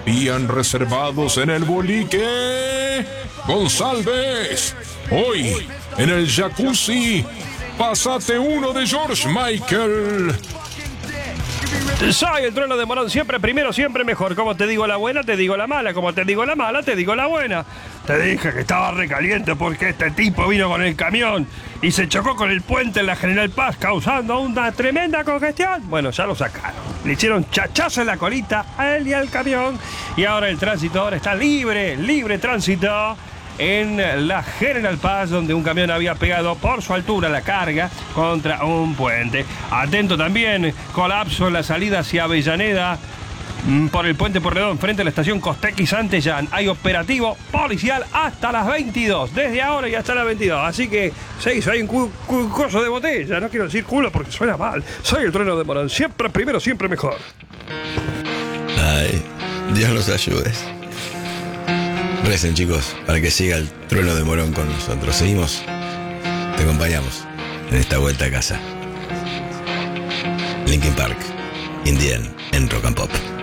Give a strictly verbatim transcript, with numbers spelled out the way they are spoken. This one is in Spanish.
habían reservados en el boliche González. Hoy, en el jacuzzi, pásate uno de George Michael. Soy el trueno de Morón, siempre primero, siempre mejor. Como te digo la buena, te digo la mala. Como te digo la mala, te digo la buena. Te dije que estaba recaliente porque este tipo vino con el camión y se chocó con el puente en la General Paz, causando una tremenda congestión. Bueno, ya lo sacaron. Le hicieron chachazo en la colita a él y al camión. Y ahora el tránsito ahora está libre, libre tránsito en la General Paz, donde un camión había pegado por su altura la carga contra un puente. Atento también, colapso en la salida hacia Avellaneda por el puente Porredón, frente a la estación Costequi Santillán. Hay operativo policial hasta las veintidós, desde ahora y hasta las veintidós. Así que se hizo ahí un cu cu coso de botella. No quiero decir culo porque suena mal. Soy el trueno de Morón, siempre primero, siempre mejor. Ay, Dios los ayude. Recen, chicos, para que siga el trueno de Morón con nosotros. Seguimos, te acompañamos en esta vuelta a casa. Linkin Park, In the End, en Rock and Pop.